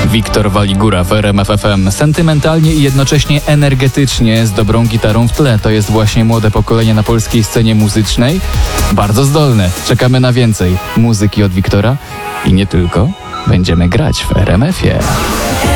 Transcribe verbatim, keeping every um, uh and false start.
Wiktor Waligura w R M F F M. Sentymentalnie i jednocześnie energetycznie, z dobrą gitarą w tle. To jest właśnie młode pokolenie na polskiej scenie muzycznej. Bardzo zdolne. Czekamy na więcej muzyki od Wiktora i nie tylko. Będziemy grać w R M F ie.